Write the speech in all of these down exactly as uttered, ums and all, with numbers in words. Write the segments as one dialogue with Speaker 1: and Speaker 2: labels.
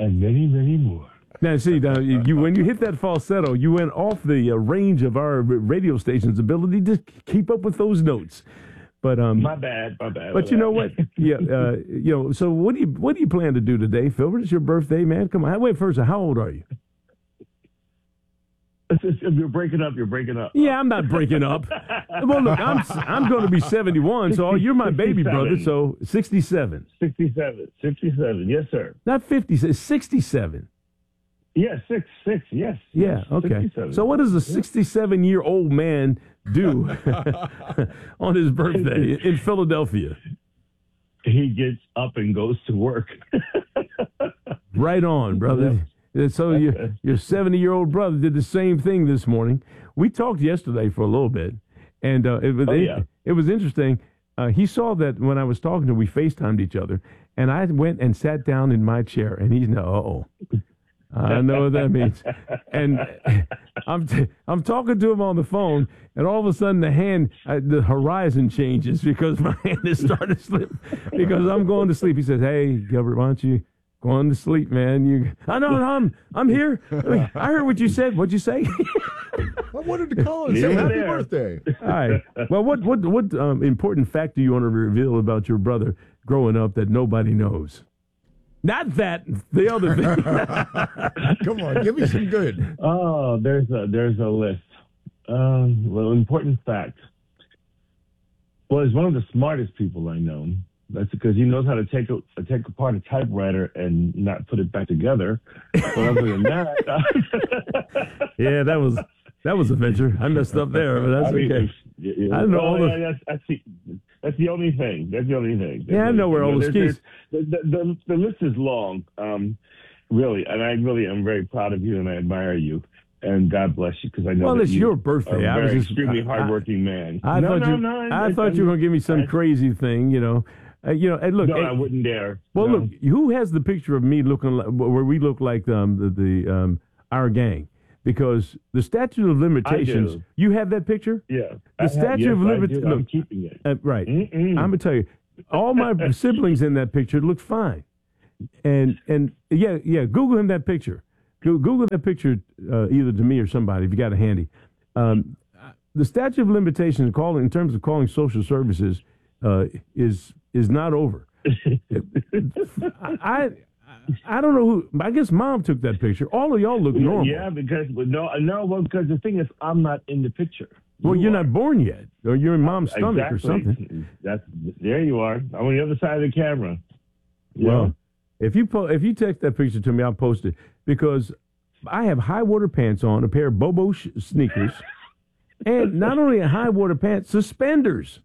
Speaker 1: and many, many more.
Speaker 2: Now, see, now, you when you hit that falsetto, you went off the uh, range of our radio station's ability to keep up with those notes. But um,
Speaker 1: my bad, my bad.
Speaker 2: But you know what? Yeah, uh, you know. So what do you what do you plan to do today, Filbert? It's your birthday, man. Come on. Wait, first, how old are you?
Speaker 1: If you're breaking up, you're breaking up.
Speaker 2: Yeah, I'm not breaking up. Well, look, I'm I'm going to be seventy-one, so you're my baby brother. So sixty-seven.
Speaker 1: sixty-seven. sixty-seven. Yes, sir.
Speaker 2: Not fifty. It's sixty-seven.
Speaker 1: Yeah, six, six, yes.
Speaker 2: Yeah,
Speaker 1: yes,
Speaker 2: okay.
Speaker 1: sixty-seven.
Speaker 2: So what does a sixty-seven-year-old man do on his birthday in Philadelphia?
Speaker 1: He gets up and goes to work.
Speaker 2: Right on, brother. So your your seventy-year-old brother did the same thing this morning. We talked yesterday for a little bit, and uh, it was
Speaker 1: oh,
Speaker 2: it,
Speaker 1: yeah.
Speaker 2: it was interesting. Uh, he saw that when I was talking to him, we FaceTimed each other, and I went and sat down in my chair, and he's now, uh-oh. I know what that means. And I'm t- I'm talking to him on the phone, and all of a sudden the hand, uh, the horizon changes because my hand is starting to slip because I'm going to sleep. He says, "Hey, Gilbert, why don't you go on to sleep, man? You, I know, no, I'm I'm here. I heard what you said. What'd you say?"
Speaker 3: I wanted to call and say
Speaker 1: Yeah,
Speaker 3: happy
Speaker 1: there.
Speaker 3: birthday.
Speaker 2: All right. Well, what what what um, important fact do you want to reveal about your brother growing up that nobody knows? Not that, the other thing.
Speaker 3: Come on, give me some good.
Speaker 1: Oh, there's a there's a list. Um, well, important fact. Well, he's one of the smartest people I know. That's because he knows how to take a, take apart a typewriter and not put it back together. But other than that,
Speaker 2: Yeah, that was that was a venture. I messed up there, but that's
Speaker 1: I mean,
Speaker 2: okay.
Speaker 1: yeah, yeah.
Speaker 2: I don't know
Speaker 1: Oh,
Speaker 2: all the-
Speaker 1: yeah, that's, that's, the, that's the only thing. That's the only thing. That's
Speaker 2: Yeah, I
Speaker 1: the
Speaker 2: know
Speaker 1: only
Speaker 2: where
Speaker 1: thing.
Speaker 2: all the
Speaker 1: There's-
Speaker 2: skis.
Speaker 1: there's- The, the, the, the list is long, um, really, and I really am very proud of you, and I admire you. And God bless you, because I know
Speaker 2: Well,
Speaker 1: that
Speaker 2: it's
Speaker 1: you
Speaker 2: your
Speaker 1: are
Speaker 2: birthday.
Speaker 1: a
Speaker 2: I was
Speaker 1: very
Speaker 2: just-
Speaker 1: extremely
Speaker 2: I-
Speaker 1: hardworking man.
Speaker 2: I
Speaker 1: no,
Speaker 2: thought
Speaker 1: no,
Speaker 2: you
Speaker 1: no,
Speaker 2: I,
Speaker 1: I,
Speaker 2: thought
Speaker 1: I,
Speaker 2: you were going to give me some
Speaker 1: I-
Speaker 2: crazy thing, you know. Uh, you know, and look.
Speaker 1: No,
Speaker 2: hey,
Speaker 1: I wouldn't dare.
Speaker 2: well,
Speaker 1: no.
Speaker 2: look, who has the picture of me looking like, where we look like um, the, the um, our gang? Because the statute of limitations,
Speaker 1: do.
Speaker 2: you have that picture?
Speaker 1: Yeah.
Speaker 2: The statute of limitations.
Speaker 1: I'm
Speaker 2: Look,
Speaker 1: keeping it.
Speaker 2: uh, right.
Speaker 1: Mm-mm.
Speaker 2: I'm gonna tell you, all my siblings in that picture look fine, and and yeah, yeah. Google him that picture. Go- Google that picture uh, either to me or somebody if you got it handy. Um, the statute of limitations, calling in terms of calling social services, uh, is is not over. I I don't know who. I guess Mom took that picture. All of y'all look normal.
Speaker 1: Yeah, because no, no, well, because the thing is, I'm not in the picture.
Speaker 2: Well,
Speaker 1: You
Speaker 2: you're
Speaker 1: are.
Speaker 2: not born yet, or you're in Mom's stomach
Speaker 1: exactly.
Speaker 2: or something.
Speaker 1: That's there. You are. I'm on the other side of the camera. Yeah.
Speaker 2: Well, if you po- if you text that picture to me, I'll post it because I have high water pants on, a pair of Bobo sh- sneakers, and not only a high water pants, suspenders.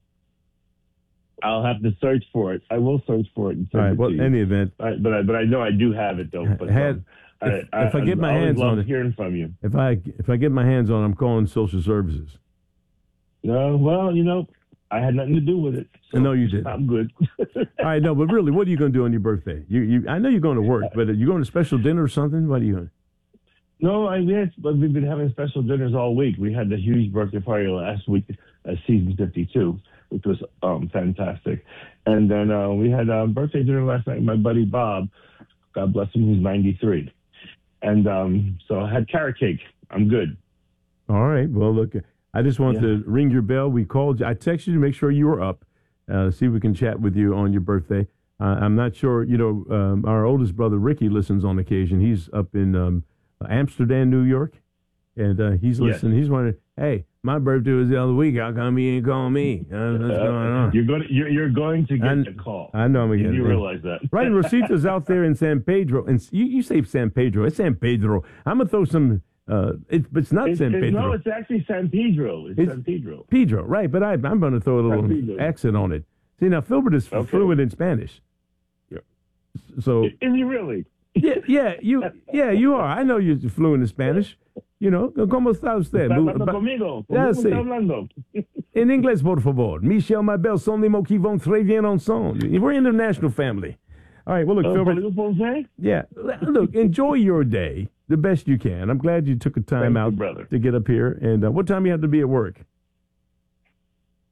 Speaker 1: I'll have to search for it. I will search for it. And send
Speaker 2: All right.
Speaker 1: it
Speaker 2: Well,
Speaker 1: to you.
Speaker 2: any event,
Speaker 1: I, but I, but I know I do have it though. But
Speaker 2: Had-
Speaker 1: um,
Speaker 2: if-
Speaker 1: I,
Speaker 2: if I get my
Speaker 1: always
Speaker 2: hands
Speaker 1: love
Speaker 2: on it-
Speaker 1: hearing from you.
Speaker 2: if I if I get my hands on, it, I'm calling social services.
Speaker 1: No, well, you know, I had nothing to do with it. So
Speaker 2: I know you did.
Speaker 1: I'm good.
Speaker 2: All right, no, but really, what are you going to do on your birthday? You, you, I know you're going to work, but are you going to special dinner or something? What are you going?
Speaker 1: No, I guess, but we've been having special dinners all week. We had the huge birthday party last week at season fifty-two, which was um, fantastic. And then uh, we had a birthday dinner last night with my buddy Bob. God bless him, who's ninety-three. And um, so I had carrot cake. I'm good.
Speaker 2: All right. Well, look, I just want
Speaker 1: Yeah.
Speaker 2: to ring your bell. We called you. I texted you to make sure you were up. Uh, see if we can chat with you on your birthday. Uh, I'm not sure. You know, um, our oldest brother Ricky listens on occasion. He's up in um, Amsterdam, New York, and uh, he's
Speaker 1: Yes.
Speaker 2: listening. He's wondering, hey, my birthday was the other week. How come he ain't calling me? Uh, what's going on?
Speaker 1: You're going. To, you're, you're going to get
Speaker 2: I-
Speaker 1: the call.
Speaker 2: I know I'm
Speaker 1: You,
Speaker 2: gonna get
Speaker 1: you
Speaker 2: it.
Speaker 1: realize that,
Speaker 2: Right, and Rosita's out there in San Pedro, and you, you say San Pedro. It's San Pedro. I'm gonna throw some. Uh, it's but it's not
Speaker 1: It's,
Speaker 2: San
Speaker 1: it's,
Speaker 2: Pedro.
Speaker 1: no, it's actually San Pedro. It's,
Speaker 2: It's-
Speaker 1: San Pedro.
Speaker 2: Pedro, right? But I, I'm going to throw a little
Speaker 1: San Pedro.
Speaker 2: accent on it. See, now Filbert is
Speaker 1: Okay.
Speaker 2: fluent in Spanish.
Speaker 1: Yeah.
Speaker 2: So
Speaker 1: Is he really?
Speaker 2: yeah, yeah, you, yeah, you are. I know you're fluent in Spanish. You know, ¿cómo está usted?
Speaker 1: ¿Está
Speaker 2: Bu-
Speaker 1: hablando
Speaker 2: ba-
Speaker 1: conmigo?
Speaker 2: Yeah,
Speaker 1: ¿Cómo
Speaker 2: sí.
Speaker 1: está hablando?
Speaker 2: En inglés, por favor. Michel, my belle, son les mots qui vont très bien ensemble. We're an international family. All right. Well, look,
Speaker 1: Uh,
Speaker 2: Filbert.
Speaker 1: Parlez-vous français?
Speaker 2: Yeah. Look, enjoy your day the best you can. I'm glad you took a time
Speaker 1: Thank you,
Speaker 2: out
Speaker 1: brother.
Speaker 2: to get up here. And uh, what time you have to be at work?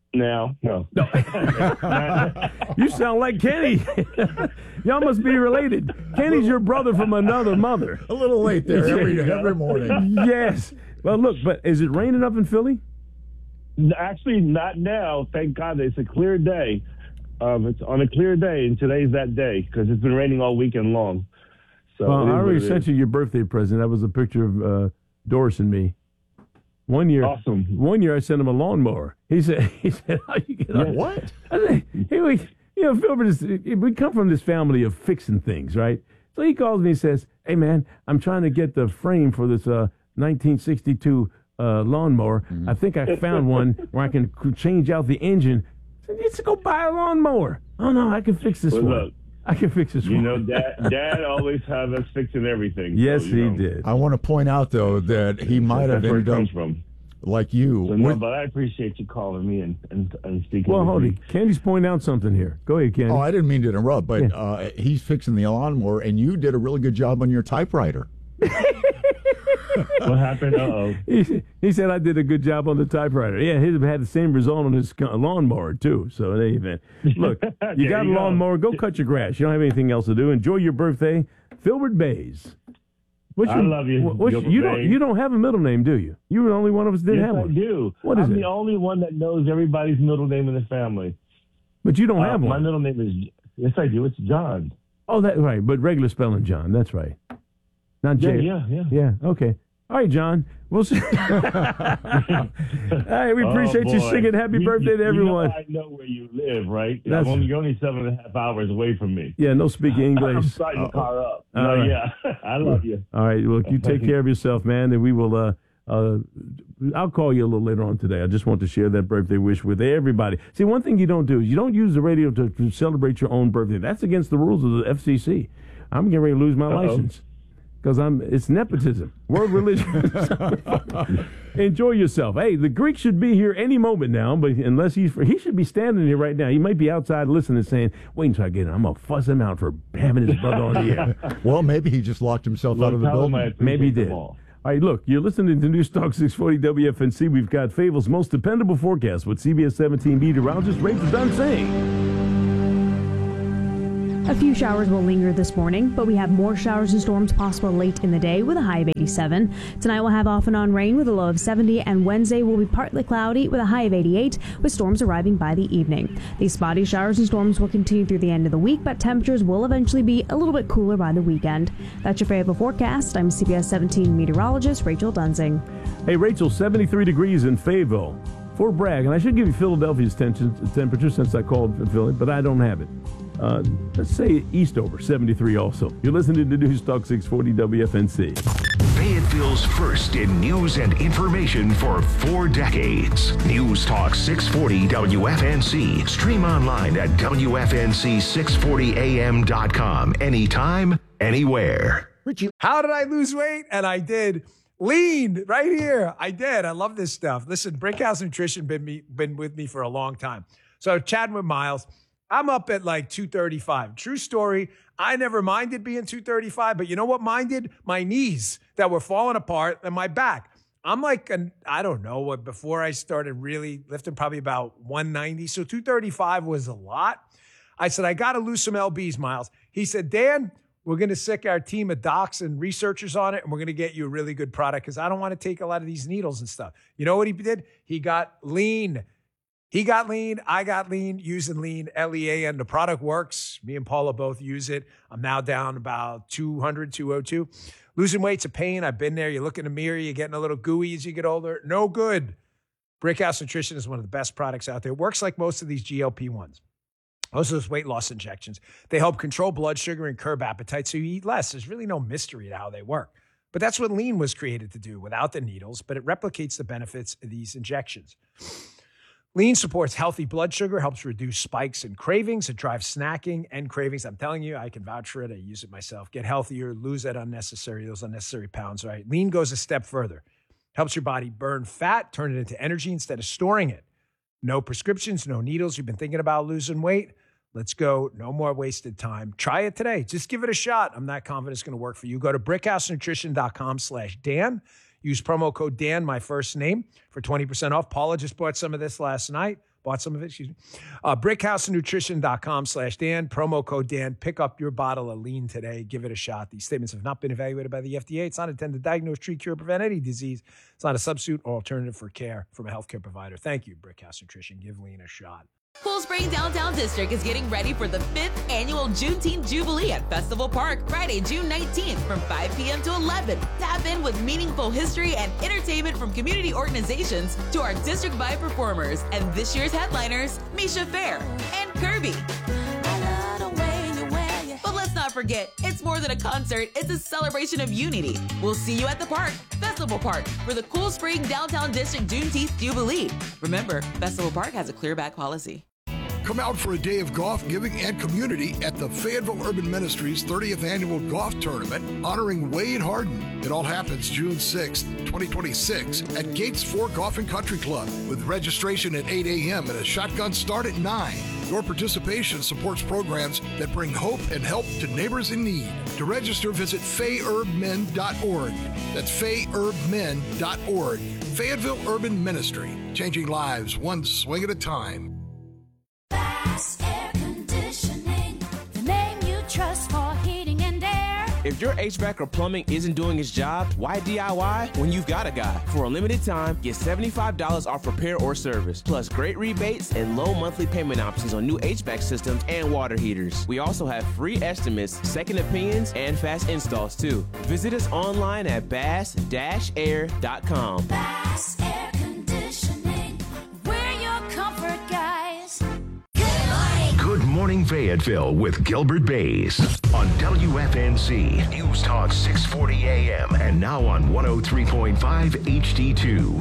Speaker 1: No, no.
Speaker 2: You sound like Kenny. Y'all must be related. Kenny's your brother from another mother.
Speaker 3: A little late there every, every morning.
Speaker 2: Yes. Well, look, but is it raining up in Philly?
Speaker 1: Actually, not now. Thank God. It's a clear day. Um, it's on a clear day, and today's that day because it's been raining all weekend long. So
Speaker 2: well,
Speaker 1: it is
Speaker 2: I already
Speaker 1: what it
Speaker 2: sent
Speaker 1: is.
Speaker 2: you your birthday present. That was a picture of uh, Doris and me. One year,
Speaker 1: Awesome.
Speaker 2: One year, I sent him a lawnmower. He said, "He said, how you get on?"
Speaker 3: What?
Speaker 2: I said, hey, we, you know, Philbert is. We come from this family of fixing things, right? So he calls me and says, "Hey, man, I'm trying to get the frame for this uh, nineteen sixty-two uh, lawnmower. Mm-hmm. I think I found one where I can change out the engine." I said, "Let's go buy a lawnmower." "Oh no, I can fix this
Speaker 1: Well,
Speaker 2: one.
Speaker 1: look,
Speaker 2: I can fix this
Speaker 1: you
Speaker 2: one."
Speaker 1: know, Dad, Dad always have us fixing everything.
Speaker 2: Yes,
Speaker 1: so,
Speaker 2: he
Speaker 1: you know,
Speaker 2: did.
Speaker 3: I want to point out, though, that he might have
Speaker 1: That's where it
Speaker 3: ended up
Speaker 1: comes from.
Speaker 3: like you.
Speaker 1: So, no,
Speaker 3: with-
Speaker 1: but I appreciate you calling me and, and, and speaking
Speaker 2: Well,
Speaker 1: with
Speaker 2: hold
Speaker 1: me.
Speaker 2: it. Candy's pointing out something here. Go ahead, Candy.
Speaker 3: oh, I didn't mean to interrupt, but
Speaker 2: Yeah.
Speaker 3: uh, he's fixing the lawnmower, and you did a really good job on your typewriter.
Speaker 1: What happened? Uh-oh.
Speaker 2: He, he said I did a good job on the typewriter. Yeah, he had the same result on his co- lawnmower, too. So, in any event, look, you
Speaker 1: There
Speaker 2: got a
Speaker 1: you go.
Speaker 2: lawnmower, go cut your grass. You don't have anything else to do. Enjoy your birthday. Filbert Bays. What's
Speaker 1: I love you,
Speaker 2: what- what's your-
Speaker 1: Gilbert
Speaker 2: you, don't,
Speaker 1: Bays.
Speaker 2: you don't have a middle name, do you? You were the only one of us that didn't
Speaker 1: Yes,
Speaker 2: have
Speaker 1: I
Speaker 2: one.
Speaker 1: do.
Speaker 2: What is
Speaker 1: I'm
Speaker 2: it?
Speaker 1: the only one that knows everybody's middle name in the family.
Speaker 2: But you don't
Speaker 1: Uh,
Speaker 2: have
Speaker 1: my
Speaker 2: one.
Speaker 1: middle name is, yes, I do. It's John.
Speaker 2: Oh, that right. But regular spelling, John. That's right. Not
Speaker 1: Yeah,
Speaker 2: J.
Speaker 1: yeah, yeah.
Speaker 2: Yeah, okay. All right, John. We'll see. All right, we appreciate
Speaker 1: Oh,
Speaker 2: you
Speaker 1: boy.
Speaker 2: singing happy
Speaker 1: You-
Speaker 2: birthday to
Speaker 1: you
Speaker 2: everyone.
Speaker 1: know I know where you live, right?
Speaker 2: That's-
Speaker 1: I'm only, you're only seven and a half hours away from me.
Speaker 2: Yeah, no speaking
Speaker 1: I'm
Speaker 2: English.
Speaker 1: starting the car up.
Speaker 2: All
Speaker 1: No,
Speaker 2: right.
Speaker 1: yeah. I love you.
Speaker 2: All right, look, you take care of yourself, man, and we will. Uh, uh, I'll call you a little later on today. I just want to share that birthday wish with everybody. See, one thing you don't do is you don't use the radio to, to celebrate your own birthday. That's against the rules of the F C C. I'm getting ready to lose my
Speaker 1: Uh-oh.
Speaker 2: license because I'm. It's nepotism, world religion. Enjoy yourself. Hey, the Greek should be here any moment now, but unless he's he should be standing here right now. He might be outside listening, saying, "Wait until I get in. I'm gonna fuss him out for having his brother on the air."
Speaker 3: Well, maybe he just locked himself
Speaker 1: Well,
Speaker 3: out of the
Speaker 1: tell him I
Speaker 3: building.
Speaker 1: appreciate
Speaker 2: Maybe he
Speaker 1: them
Speaker 2: did.
Speaker 1: all.
Speaker 2: All right, look, you're listening to News Talk six forty W F N C. We've got Fable's most dependable forecast with C B S seventeen meteorologist Rachel Dunsing.
Speaker 4: A few showers will linger this morning, but we have more showers and storms possible late in the day with a high of eighty-seven. Tonight we'll have off and on rain with a low of seventy, and Wednesday will be partly cloudy with a high of eighty-eight, with storms arriving by the evening. These spotty showers and storms will continue through the end of the week, but temperatures will eventually be a little bit cooler by the weekend. That's your Fable forecast. I'm C B S seventeen meteorologist Rachel Dunsing.
Speaker 2: Hey, Rachel, seventy-three degrees in Fayetteville. Fort Bragg, and I should give you Philadelphia's tension, temperature since I called Philly, but I don't have it. Uh, let's say Eastover, seventy-three also. You're listening to News Talk six forty W F N C.
Speaker 5: Fayetteville's first in news and information for four decades. News Talk six forty W F N C. Stream online at W F N C six forty A M dot com. Anytime, anywhere.
Speaker 3: Richie,
Speaker 6: How did I lose weight? And I did. Lean right here. I did. I love this stuff. Listen, Brickhouse Nutrition been me been with me for a long time. So chatting with Miles, I'm up at like two thirty-five. True story. I never minded being two thirty-five, but you know what minded? My knees that were falling apart and my back. I'm like, an, I don't know what, before I started really lifting, probably about one ninety. So two thirty-five was a lot. I said, I got to lose some L Bs, Miles. He said, Dan, we're going to sick our team of docs and researchers on it, and we're going to get you a really good product because I don't want to take a lot of these needles and stuff. You know what he did? He got lean. He got lean. I got lean using lean, L E A N. The product works. Me and Paula both use it. I'm now down about two hundred, two oh two. Losing weight's a pain. I've been there. You look in the mirror, you're getting a little gooey as you get older. No good. Brickhouse Nutrition is one of the best products out there. It works like most of these G L P ones. Most of those weight loss injections. They help control blood sugar and curb appetite so you eat less. There's really no mystery to how they work. But that's what lean was created to do without the needles, but it replicates the benefits of these injections. Lean supports healthy blood sugar, helps reduce spikes and cravings. It drives snacking and cravings. I'm telling you, I can vouch for it. I use it myself. Get healthier, lose that unnecessary, those unnecessary pounds, right? Lean goes a step further. Helps your body burn fat, turn it into energy instead of storing it. No prescriptions, no needles. You've been thinking about losing weight? Let's go. No more wasted time. Try it today. Just give it a shot. I'm not confident it's going to work for you. Go to brickhousenutrition.com slash Dan. Use promo code Dan, my first name, for twenty percent off. Paula just bought some of this last night. bought some of it, excuse me. Uh, brickhousenutrition.com slash Dan, promo code Dan. Pick up your bottle of lean today. Give it a shot. These statements have not been evaluated by the F D A. It's not intended to diagnose, treat, cure, prevent any disease. It's not a substitute or alternative for care from a healthcare provider. Thank you, Brickhouse Nutrition. Give lean a shot.
Speaker 7: Cool Spring Downtown District is getting ready for the fifth annual Juneteenth Jubilee at Festival Park, Friday, June nineteenth from five p.m. to eleven. Tap in with meaningful history and entertainment from community organizations to our district-wide performers and this year's headliners, Misha Fair and Kirby. But let's not forget, it's more than a concert, it's a celebration of unity. We'll see you at the park, Festival Park, for the Cool Spring Downtown District Juneteenth Jubilee. Remember, Festival Park has a clear back policy.
Speaker 8: Come out for a day of golf, giving, and community at the Fayetteville Urban Ministries thirtieth Annual Golf Tournament, honoring Wade Harden. It all happens June sixth, twenty twenty-six at Gates four Golf and Country Club, with registration at eight a.m. and a shotgun start at nine. Your participation supports programs that bring hope and help to neighbors in need. To register, visit fay urb men dot org. That's fay urb men dot org. Fayetteville Urban Ministry, changing lives one swing at a time.
Speaker 9: Bass Air Conditioning, the name you trust for heating and air.
Speaker 10: If your H V A C or plumbing isn't doing its job, why D I Y when you've got a guy? For a limited time, get seventy-five dollars off repair or service, plus great rebates and low monthly payment options on new H V A C systems and water heaters. We also have free estimates, second opinions, and fast installs too. Visit us online at bass dash air dot com.
Speaker 9: Bass Air Conditioning, we're your comfort guys.
Speaker 5: Good Morning Fayetteville with Gilbert Bays on W F N C News Talk six forty A M and now on one oh three point five H D two.